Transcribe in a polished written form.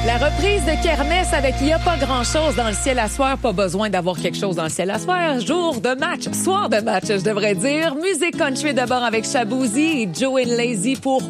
La reprise de Kermesse avec Il y a pas grand-chose dans le ciel à soir. Pas besoin d'avoir quelque chose dans le ciel à soir. Jour de match, soir de match, je devrais dire. Musique country d'abord avec Shaboozey et Joe and Lazy pour